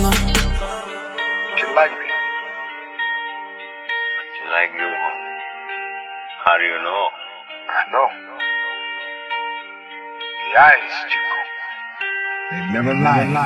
You like me? You like you, huh? How do you know? I know. The eyes, Chico. They never lie.